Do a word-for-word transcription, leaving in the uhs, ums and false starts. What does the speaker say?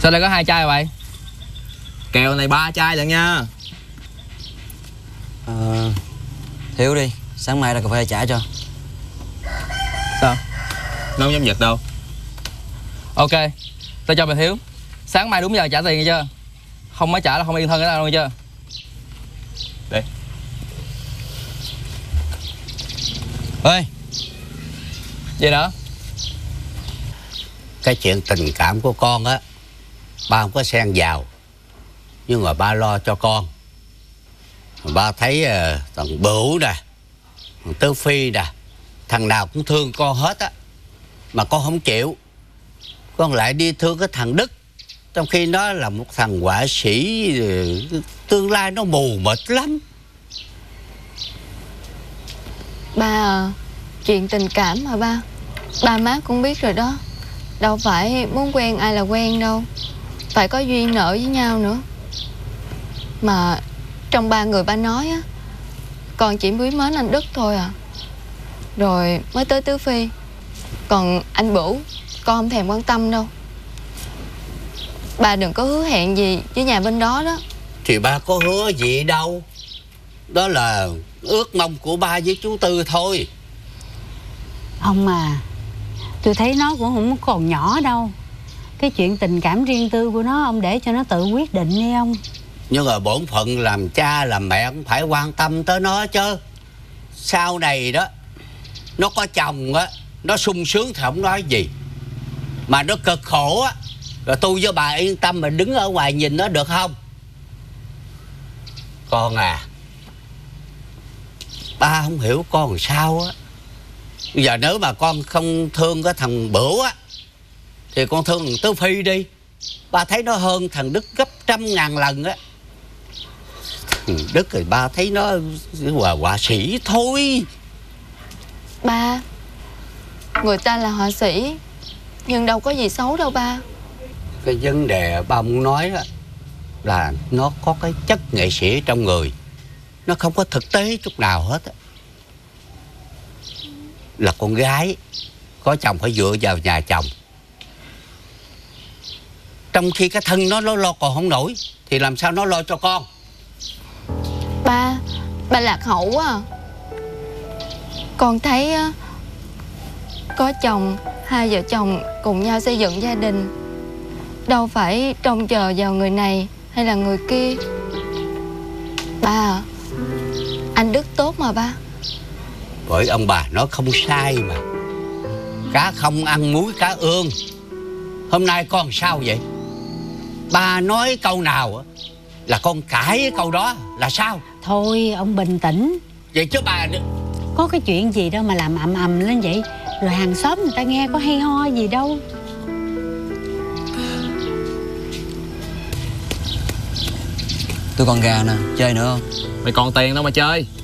Sao lại có hai chai vậy? Kèo này ba chai lận nha. Ờ... Thiếu đi, sáng mai ra cà phê trả cho. Sao? Nó không dám giật đâu. Ok, tao cho mày Thiếu. Sáng mai đúng giờ trả tiền nghe chưa? Không mới trả là không yên thân cái tao nghe chưa? Đây. Ê, Gì nữa? Cái chuyện tình cảm của con á, ba không có xen vào, nhưng mà ba lo cho con. Ba thấy uh, thằng Bửu nè, thằng Tứ Phi nè, thằng nào cũng thương con hết á, mà con không chịu. Con lại đi thương cái thằng Đức, trong khi nó là một thằng họa sĩ, tương lai nó mù mịt lắm. Ba à, chuyện tình cảm mà ba. Ba má cũng biết rồi đó. Đâu phải muốn quen ai là quen đâu. Phải có duyên nợ với nhau nữa. Mà trong ba người ba nói á, con chỉ quý mến anh Đức thôi à. Rồi mới tới Tứ Phi. Còn anh Bửu con không thèm quan tâm đâu. Ba đừng có hứa hẹn gì với nhà bên đó đó. Thì ba có hứa gì đâu. Đó là ước mong của ba với chú Tư thôi. Ông à, tôi thấy nó cũng không còn nhỏ đâu. Cái chuyện tình cảm riêng tư của nó ông để cho nó tự quyết định đi ông. Nhưng mà bổn phận làm cha làm mẹ cũng phải quan tâm tới nó chứ. Sau này đó, nó có chồng á, nó sung sướng thì không nói gì. Mà nó cực khổ á, rồi tôi với bà yên tâm mà đứng ở ngoài nhìn nó được không? Con à, ba không hiểu con làm sao á. Bây giờ nếu mà con không thương cái thằng Bửu á, thì con thương thằng Tứ Phi đi. Ba thấy nó hơn thằng Đức gấp trăm ngàn lần á. Thằng Đức thì ba thấy nó là họa sĩ thôi. Ba, người ta là họa sĩ, nhưng đâu có gì xấu đâu ba. Cái vấn đề ba muốn nói á, là nó có cái chất nghệ sĩ trong người. Nó không có thực tế chút nào hết á. Là con gái, có chồng phải dựa vào nhà chồng. Trong khi cái thân nó, nó lo còn không nổi, thì làm sao nó lo cho con? Ba, ba lạc hậu quá à. Con thấy á, có chồng, hai vợ chồng cùng nhau xây dựng gia đình, đâu phải trông chờ vào người này hay là người kia. Ba à, anh Đức tốt mà ba. Bởi ông bà nói không sai mà. Cá không ăn muối cá ương. Hôm nay con sao vậy? Ba nói câu nào là con cãi cái câu đó là sao? Thôi ông bình tĩnh. Vậy chứ bà... Có cái chuyện gì đâu mà làm ầm ầm lên vậy. Rồi hàng xóm người ta nghe có hay ho gì đâu. tôi còn gà nè, chơi nữa không? Mày còn tiền đâu mà chơi.